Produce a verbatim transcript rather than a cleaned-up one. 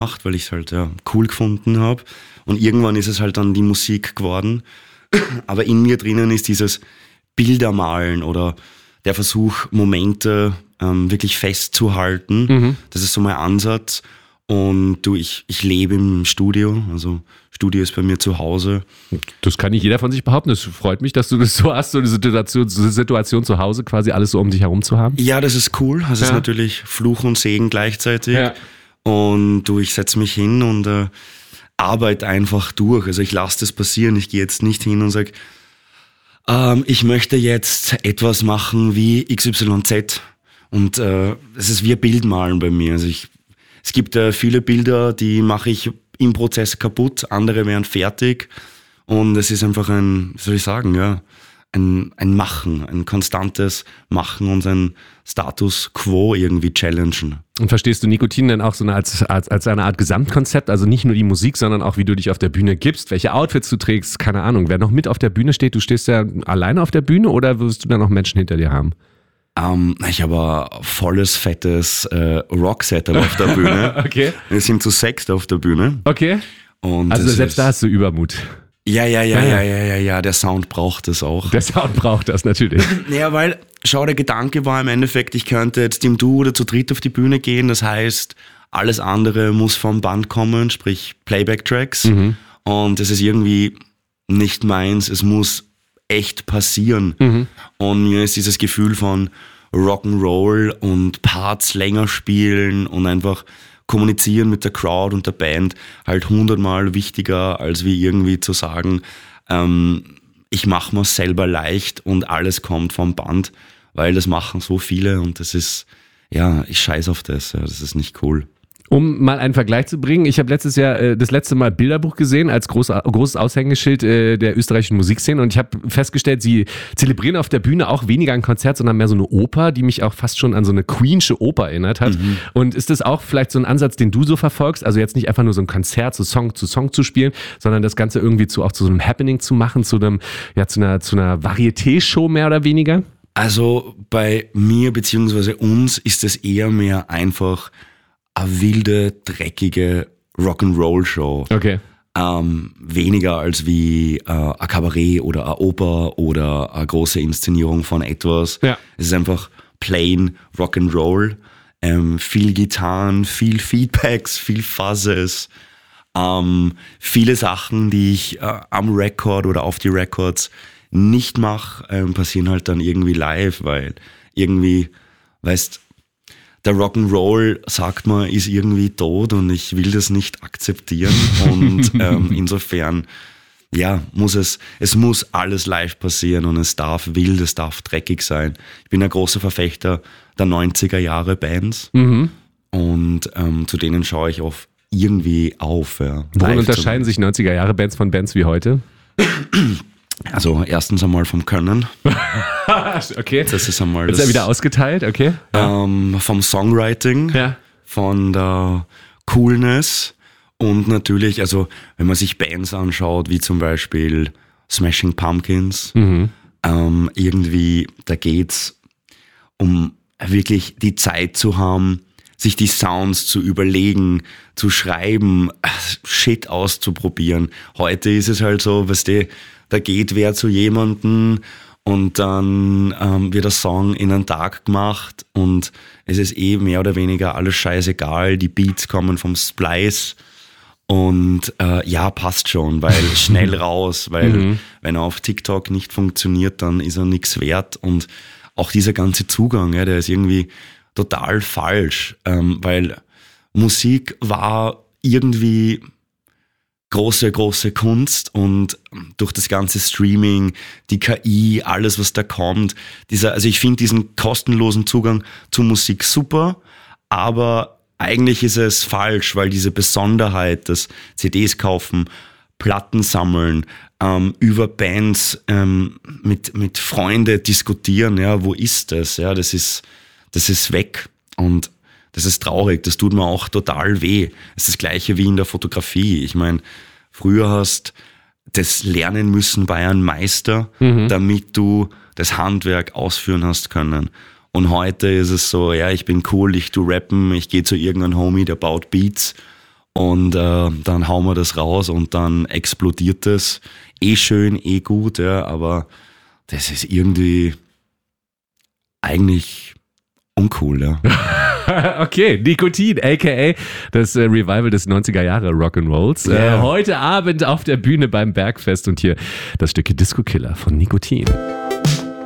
gemacht, weil ich es halt ja, cool gefunden habe. Und irgendwann ist es halt dann die Musik geworden. Aber in mir drinnen ist dieses Bildermalen oder der Versuch, Momente ähm, wirklich festzuhalten. Mhm. Das ist so mein Ansatz. Und du, ich, ich lebe im Studio, also Studio ist bei mir zu Hause. Das kann nicht jeder von sich behaupten. Es freut mich, dass du das so hast, so eine Situation, so eine Situation zu Hause, quasi alles so um dich herum zu haben. Ja, das ist cool. Das ja. ist natürlich Fluch und Segen gleichzeitig. Ja. Und du, ich setze mich hin und äh, arbeite einfach durch. Also ich lasse das passieren. Ich gehe jetzt nicht hin und sage, ähm, ich möchte jetzt etwas machen wie X Y Z. Und äh, es ist wie ein Bildmalen bei mir. Also ich Es gibt äh, viele Bilder, die mache ich im Prozess kaputt, andere werden fertig und es ist einfach ein, wie soll ich sagen, ja, ein, ein Machen, ein konstantes Machen und ein Status Quo irgendwie challengen. Und verstehst du Nikotin denn auch so eine, als, als, als eine Art Gesamtkonzept, also nicht nur die Musik, sondern auch wie du dich auf der Bühne gibst, welche Outfits du trägst, keine Ahnung, wer noch mit auf der Bühne steht, du stehst ja alleine auf der Bühne oder wirst du da noch Menschen hinter dir haben? Um, ich habe ein volles, fettes äh, Rock-Setup auf der Bühne. Okay. Wir sind zu sechst auf der Bühne. Okay. Und also selbst ist, da hast du Übermut. Ja, ja, ja, ja, ja, ja, ja, der Sound braucht das auch. Der Sound braucht das natürlich. Ja, weil, schau, der Gedanke war im Endeffekt, ich könnte jetzt im Duo oder zu dritt auf die Bühne gehen, das heißt, alles andere muss vom Band kommen, sprich Playback-Tracks. Mhm. Und es ist irgendwie nicht meins, es muss echt passieren. Mhm. Und mir ist dieses Gefühl von Rock'n'Roll und Parts länger spielen und einfach kommunizieren mit der Crowd und der Band halt hundertmal wichtiger, als wie irgendwie zu sagen, ähm, ich mache mir selber leicht und alles kommt vom Band, weil das machen so viele und das ist, ja, ich scheiß auf das, ja, das ist nicht cool. Um mal einen Vergleich zu bringen, ich habe letztes Jahr äh, das letzte Mal Bilderbuch gesehen als groß, großes Aushängeschild äh, der österreichischen Musikszene und ich habe festgestellt, sie zelebrieren auf der Bühne auch weniger ein Konzert, sondern mehr so eine Oper, die mich auch fast schon an so eine Queensche Oper erinnert hat. Mhm. Und ist das auch vielleicht so ein Ansatz, den du so verfolgst? Also jetzt nicht einfach nur so ein Konzert zu Song zu Song zu spielen, sondern das Ganze irgendwie zu auch zu so einem Happening zu machen, zu einem, ja, zu einer, zu einer Varieté-Show mehr oder weniger? Also bei mir beziehungsweise uns ist es eher mehr einfach eine wilde, dreckige Rock'n'Roll-Show. Okay. Ähm, weniger als wie äh, ein Kabarett oder eine Oper oder eine große Inszenierung von etwas. Ja. Es ist einfach plain Rock'n'Roll. Ähm, viel Gitarren, viel Feedbacks, viel Fuzzes. Ähm, viele Sachen, die ich äh, am Record oder auf die Records nicht mache, ähm, passieren halt dann irgendwie live, weil irgendwie, weißt, der Rock'n'Roll, sagt man, ist irgendwie tot und ich will das nicht akzeptieren und ähm, insofern, ja, muss es, es muss alles live passieren und es darf wild, es darf dreckig sein. Ich bin ein großer Verfechter der neunziger Jahre Bands mhm. und ähm, zu denen schaue ich oft irgendwie auf. Ja, Worin unterscheiden sich neunziger Jahre Bands von Bands wie heute? Also erstens einmal vom Können. Okay. Das ist einmal das. Ist ja wieder ausgeteilt, okay. Ähm, vom Songwriting, ja. Von der Coolness und natürlich, also wenn man sich Bands anschaut, wie zum Beispiel Smashing Pumpkins, mhm. ähm, irgendwie, da geht's um wirklich die Zeit zu haben, sich die Sounds zu überlegen, zu schreiben, Shit auszuprobieren. Heute ist es halt so, weißt du, da geht wer zu jemandem und dann ähm, wird der Song in einen Tag gemacht und es ist eh mehr oder weniger alles scheißegal. Die Beats kommen vom Splice und äh, ja, passt schon, weil schnell raus, weil mhm. wenn er auf TikTok nicht funktioniert, dann ist er nichts wert und auch dieser ganze Zugang, ja, der ist irgendwie total falsch, ähm, weil Musik war irgendwie große, große Kunst und durch das ganze Streaming, die K I, alles, was da kommt, dieser, also ich finde diesen kostenlosen Zugang zu Musik super, aber eigentlich ist es falsch, weil diese Besonderheit, das C Ds kaufen, Platten sammeln, ähm, über Bands ähm, mit, mit Freunden diskutieren, ja, wo ist das? Ja, das ist, das ist weg und das ist traurig, das tut mir auch total weh. Es ist das Gleiche wie in der Fotografie. Ich meine, früher hast das lernen müssen bei einem Meister, mhm. damit du das Handwerk ausführen hast können. Und heute ist es so, ja, ich bin cool, ich tu rappen, ich gehe zu irgendeinem Homie, der baut Beats und äh, dann hauen wir das raus und dann explodiert das. Eh schön, eh gut, ja, aber das ist irgendwie eigentlich uncool, ja. Okay, Nikotin, aka das äh, Revival des neunziger Jahre Rock'n'Rolls. Yeah. Äh, heute Abend auf der Bühne beim Bergfest und hier das Stückchen Disco Killer von Nikotin.